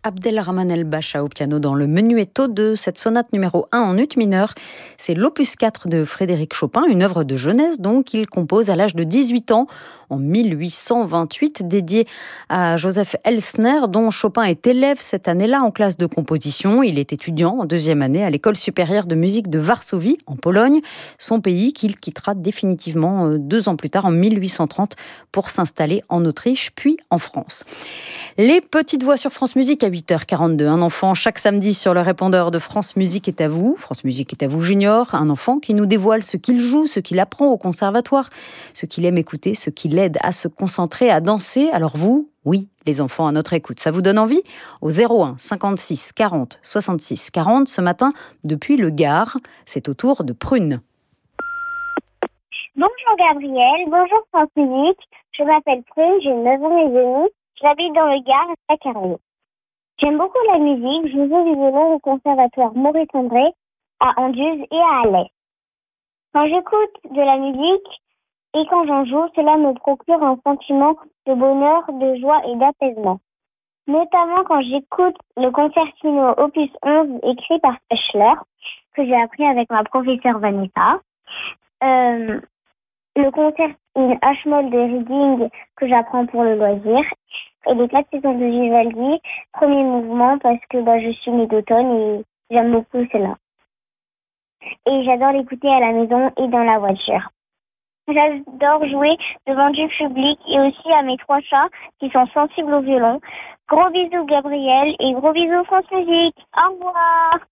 Abdelrahman El-Bacha au piano dans le menuetto de cette sonate numéro 1 en ut mineur. C'est l'opus 4 de Frédéric Chopin, une œuvre de jeunesse donc qu'il compose à l'âge de 18 ans en 1828, dédié à Joseph Elsner, dont Chopin est élève cette année-là en classe de composition. Il est étudiant en deuxième année à l'École supérieure de musique de Varsovie, en Pologne, son pays qu'il quittera définitivement 2 ans plus tard, en 1830, pour s'installer en Autriche, puis en France. Les petites voix sur France Musique à 8h42. Un enfant chaque samedi sur le répondeur de France Musique est à vous. France Musique est à vous Junior. Un enfant qui nous dévoile ce qu'il joue, ce qu'il apprend au conservatoire, ce qu'il aime écouter, ce qui l'aide à se concentrer, à danser. Alors vous, oui, les enfants à notre écoute, ça vous donne envie ? Au 01 56 40 66 40, ce matin, depuis le Gard, c'est au tour de Prune. Bonjour Gabriel, bonjour France Musique. Je m'appelle Prune, j'ai 9 ans et demi. J'habite dans le Gard, à Carrier. J'aime beaucoup la musique. Je joue du violon au conservatoire Maurice-André, à Anduze et à Alais. Quand j'écoute de la musique et quand j'en joue, cela me procure un sentiment de bonheur, de joie et d'apaisement. Notamment quand j'écoute le concertino opus 11 écrit par Fechler, que j'ai appris avec ma professeure Vanessa. Le concertino H-moll de Reading que j'apprends pour le loisir. Et les 4 saisons de Vivaldi, premier mouvement parce que je suis née d'automne et j'aime beaucoup cela. Et j'adore l'écouter à la maison et dans la voiture. J'adore jouer devant du public et aussi à mes 3 chats qui sont sensibles au violon. Gros bisous Gabriel et gros bisous France Musique. Au revoir.